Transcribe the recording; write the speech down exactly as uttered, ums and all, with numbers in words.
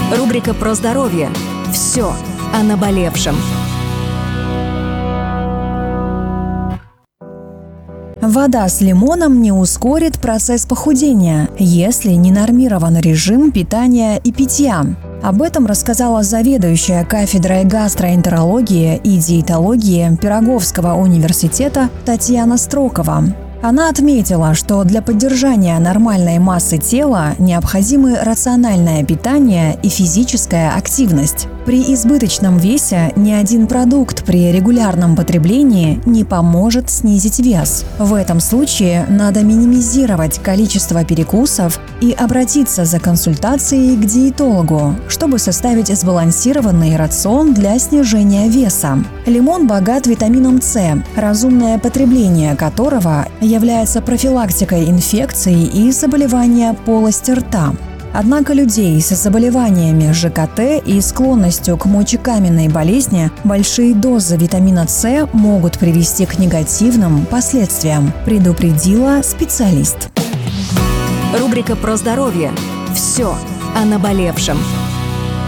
Рубрика про здоровье. Все о наболевшем. Вода с лимоном не ускорит процесс похудения, если не нормирован режим питания и питья. Об этом рассказала заведующая кафедрой гастроэнтерологии и диетологии Пироговского университета Татьяна Строкова. Она отметила, что для поддержания нормальной массы тела необходимы рациональное питание и физическая активность. При избыточном весе ни один продукт при регулярном потреблении не поможет снизить вес. В этом случае надо минимизировать количество перекусов и обратиться за консультацией к диетологу, чтобы составить сбалансированный рацион для снижения веса. Лимон богат витамином С, разумное потребление которого является профилактикой инфекций и заболевания полости рта. Однако людей с заболеваниями ЖКТ и склонностью к мочекаменной болезни большие дозы витамина С могут привести к негативным последствиям, предупредила специалист. Рубрика про здоровье. Все о наболевшем.